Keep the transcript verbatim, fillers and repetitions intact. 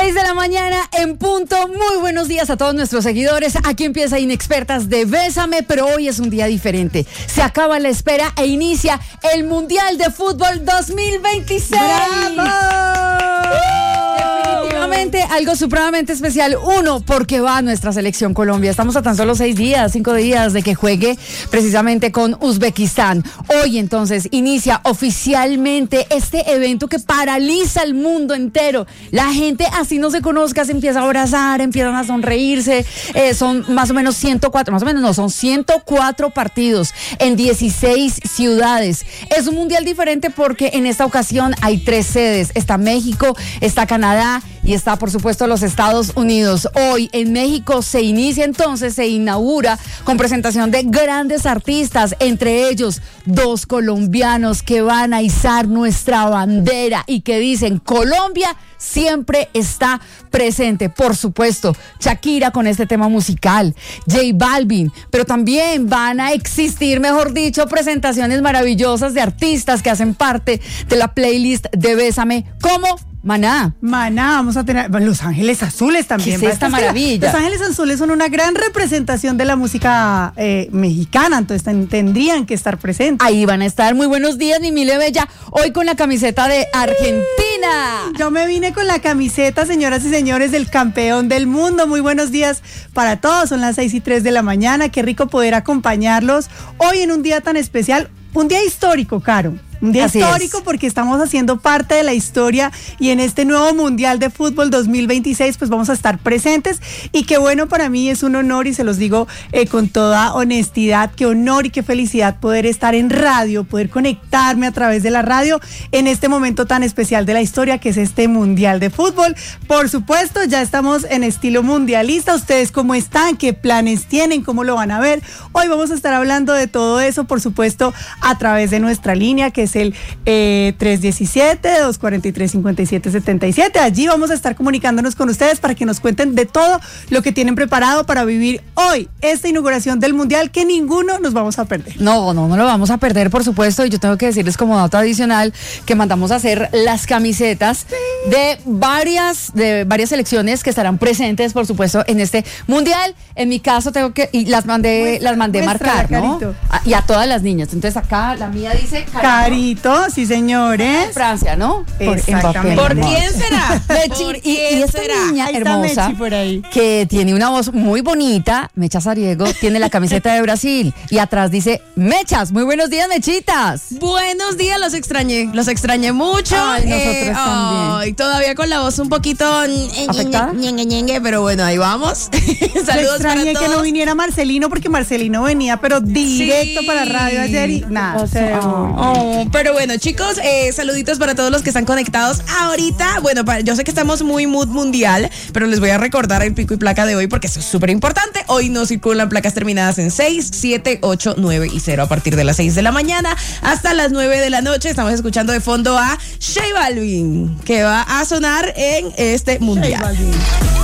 seis de la mañana en punto. Muy buenos días a todos nuestros seguidores. Aquí empieza Inexpertas de Bésame, pero hoy es un día diferente. Se acaba la espera e inicia el Mundial de Fútbol dos mil veintiséis. ¡Bravo! Definitivamente algo supremamente especial. Uno, porque va nuestra selección Colombia. Estamos a tan solo seis días, cinco días de que juegue precisamente con Uzbekistán. Hoy entonces inicia oficialmente este evento que paraliza el mundo entero. La gente, así no se conozca, se empieza a abrazar, empiezan a sonreírse. Eh, son más o menos ciento cuatro, más o menos no, son ciento cuatro partidos en dieciséis ciudades. Es un mundial diferente porque en esta ocasión hay tres sedes. Está México, está Canadá y está, por supuesto, los Estados Unidos. Hoy en México se inicia entonces, se inaugura con presentación de grandes artistas, entre ellos dos colombianos que van a izar nuestra bandera y que dicen: Colombia siempre está presente. Por supuesto, Shakira con este tema musical, J Balvin, pero también van a existir, mejor dicho, presentaciones maravillosas de artistas que hacen parte de la playlist de Bésame, como Maná. Maná, vamos a tener Los Ángeles Azules también. ¿Qué es esta maravilla? Los Ángeles Azules son una gran representación de la música eh, mexicana, entonces ten, tendrían que estar presentes. Ahí van a estar. Muy buenos días, mi Mile Bella. Hoy con la camiseta de Argentina. Yo me vine con la camiseta, señoras y señores, del campeón del mundo. Muy buenos días para todos. Son las seis y tres de la mañana. Qué rico poder acompañarlos hoy en un día tan especial. Un día histórico, Caro. Un día Así histórico es. Porque estamos haciendo parte de la historia y en este nuevo Mundial de Fútbol dos mil veintiséis pues vamos a estar presentes y qué bueno, para mí es un honor y se los digo eh, con toda honestidad, qué honor y qué felicidad poder estar en radio, poder conectarme a través de la radio en este momento tan especial de la historia que es este Mundial de Fútbol. Por supuesto, ya estamos en estilo mundialista. ¿Ustedes cómo están? ¿Qué planes tienen? ¿Cómo lo van a ver? Hoy vamos a estar hablando de todo eso, por supuesto, a través de nuestra línea que es el eh, tres uno siete, dos cuatro tres, cinco siete siete siete. Allí vamos a estar comunicándonos con ustedes para que nos cuenten de todo lo que tienen preparado para vivir hoy esta inauguración del Mundial, que ninguno nos vamos a perder. No, no, no lo vamos a perder, por supuesto. Y yo tengo que decirles como dato adicional que mandamos a hacer las camisetas sí. de varias de varias selecciones que estarán presentes, por supuesto, en este Mundial. En mi caso tengo que, y las mandé, muestra, las mandé muestra, marcar, ¿no? Carito. A, y a todas las niñas. Entonces acá la mía dice Carito, Carito, sí señores. Francia, ¿no? Por Exactamente. ¿Por quién será? Mechi, ¿Por y, quién y esta será? niña Ahí está hermosa Mechi por ahí, que tiene una voz muy bonita, Mecha Sariego, tiene la camiseta de Brasil y atrás dice Mechas. Muy buenos días, Mechitas. Buenos días, los extrañé, los extrañé mucho. Ay, nosotros también. Ay, todavía con la voz un poquito ¿afectada? ñengue, ñengue, pero bueno, ahí vamos. Saludos para extrañé todos. que no viniera Marcelino porque Marcelino venía pero directo Sí. para radio ayer y nada. Se- Oh, pero bueno, chicos, eh, saluditos para todos los que están conectados ahorita. Bueno, para, yo sé que estamos muy mood mundial, pero les voy a recordar el pico y placa de hoy porque eso es súper importante. Hoy no circulan placas terminadas en seis, siete, ocho, nueve y cero a partir de las seis de la mañana hasta las nueve de la noche. Estamos escuchando de fondo a J Balvin, que va a sonar en este mundial.